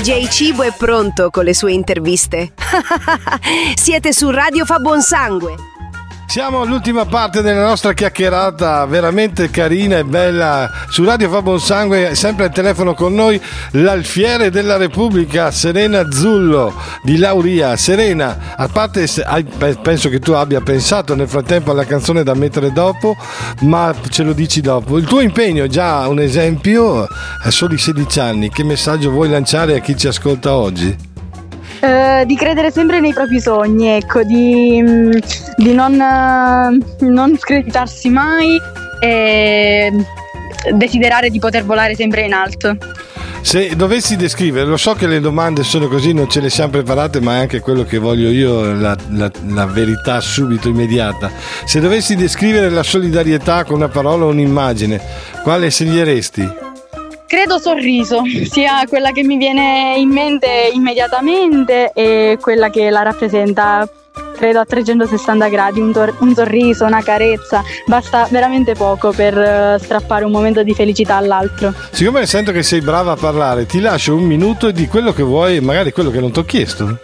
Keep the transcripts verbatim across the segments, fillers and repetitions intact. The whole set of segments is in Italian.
D J Cibo è pronto con le sue interviste. Siete su Radio Fa Buon Sangue. Siamo all'ultima parte della nostra chiacchierata veramente carina e bella su Radio Fa Buon Sangue, sempre al telefono con noi l'alfiere della Repubblica Serena Zullo di Lauria. Serena, a parte penso che tu abbia pensato nel frattempo alla canzone da mettere dopo, ma ce lo dici dopo. Il tuo impegno è già un esempio a soli sedici anni. Che messaggio vuoi lanciare a chi ci ascolta oggi? Uh, di credere sempre nei propri sogni, ecco, di, di non, uh, non screditarsi mai e desiderare di poter volare sempre in alto. Se dovessi descrivere, lo so che le domande sono così, non ce le siamo preparate, ma è anche quello che voglio io, la, la, la verità subito, immediata. Se dovessi descrivere la solidarietà con una parola o un'immagine, quale sceglieresti? Credo sorriso, sia quella che mi viene in mente immediatamente e quella che la rappresenta, credo a trecentosessanta gradi, un, tor- un sorriso, una carezza, basta veramente poco per uh, strappare un momento di felicità all'altro. Siccome sento che sei brava a parlare, ti lascio un minuto e di quello che vuoi, magari quello che non ti ho chiesto.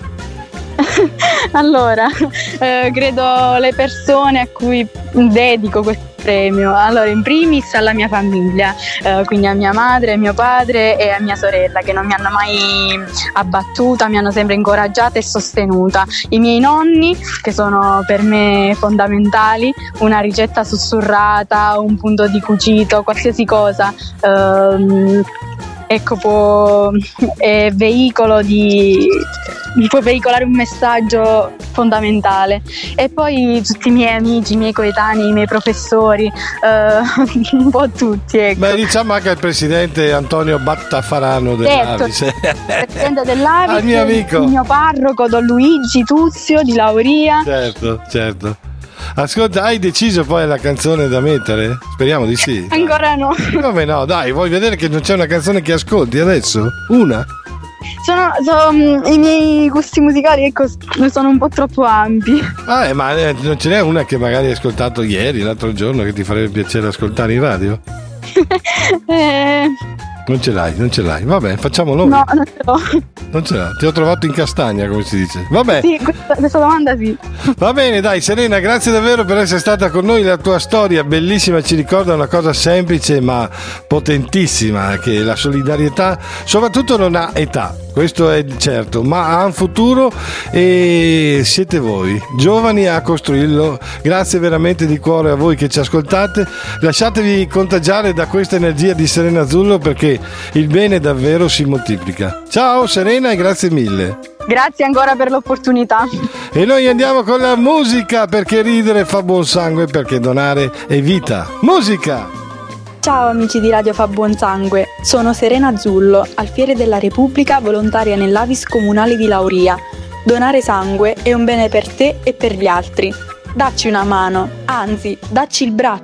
Allora, eh, credo le persone a cui dedico questo premio. Allora, in primis alla mia famiglia, eh, quindi a mia madre, a mio padre e a mia sorella, che non mi hanno mai abbattuta, mi hanno sempre incoraggiata e sostenuta. I miei nonni, che sono per me fondamentali, una ricetta sussurrata, un punto di cucito, qualsiasi cosa. Ehm, ecco, può, è veicolo di può veicolare un messaggio fondamentale. E poi tutti i miei amici, i miei coetanei, i miei professori, eh, un po' tutti, ecco. Beh, diciamo anche al presidente Antonio Battafarano dell'Avis, certo, presidente dell'Avis, al mio amico, il mio parroco Don Luigi Tuzio di Lauria. Certo, certo. Ascolta, hai deciso poi la canzone da mettere? Speriamo di sì. Ancora no. Come no? Dai, vuoi vedere che non c'è una canzone che ascolti adesso? Una? Sono, sono i miei gusti musicali, ecco, sono un po' troppo ampi. Ah, eh, ma eh, non ce n'è una che magari hai ascoltato ieri, l'altro giorno, che ti farebbe piacere ascoltare in radio? eh... Non ce l'hai, non ce l'hai. Vabbè, facciamo noi. No, non ce l'ho. Non ce l'ho. Ti ho trovato in castagna, come si dice. Vabbè. Sì, questa, questa domanda sì. Va bene, dai, Serena, grazie davvero per essere stata con noi. La tua storia bellissima ci ricorda una cosa semplice ma potentissima, che la solidarietà soprattutto non ha età. Questo è certo, ma ha un futuro e siete voi, giovani, a costruirlo. Grazie veramente di cuore a voi che ci ascoltate. Lasciatevi contagiare da questa energia di Serena Zullo, perché il bene davvero si moltiplica. Ciao Serena e grazie mille. Grazie ancora per l'opportunità. E noi andiamo con la musica, perché ridere fa buon sangue, perché donare è vita. Musica! Ciao amici di Radio Fa Buon Sangue, sono Serena Zullo, alfiere della Repubblica, volontaria nell'Avis Comunale di Lauria. Donare sangue è un bene per te e per gli altri. Dacci una mano, anzi, dacci il braccio.